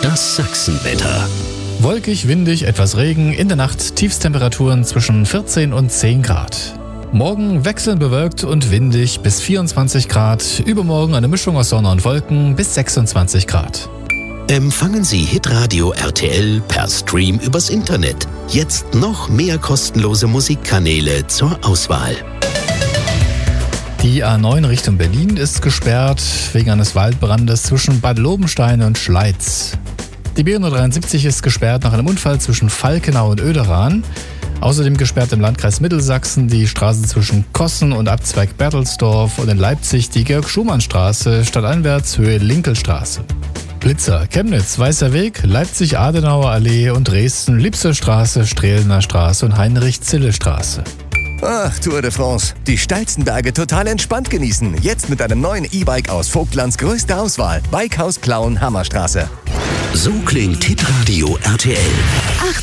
Das Sachsenwetter. Wolkig, windig, etwas Regen, in der Nacht Tiefstemperaturen zwischen 14 und 10 Grad. Morgen wechselnd bewölkt und windig bis 24 Grad, übermorgen eine Mischung aus Sonne und Wolken bis 26 Grad. Empfangen Sie Hitradio RTL per Stream übers Internet. Jetzt noch mehr kostenlose Musikkanäle zur Auswahl. Die A9 Richtung Berlin ist gesperrt wegen eines Waldbrandes zwischen Bad Lobenstein und Schleiz. Die B173 ist gesperrt nach einem Unfall zwischen Falkenau und Oederath. Außerdem gesperrt im Landkreis Mittelsachsen die Straßen zwischen Kossen und Abzweig Berthelsdorf und in Leipzig die Georg-Schumann-Straße stadteinwärts Höhe Linkelstraße. Blitzer, Chemnitz, Weißer Weg, Leipzig Adenauer Allee und Dresden Liebser Straße, Strehlener Straße und Heinrich-Zille-Straße. Ach, Tour de France. Die steilsten Berge total entspannt genießen. Jetzt mit einem neuen E-Bike aus Vogtlands größter Auswahl. Bikehaus Plauen, Hammerstraße. So klingt Hitradio RTL.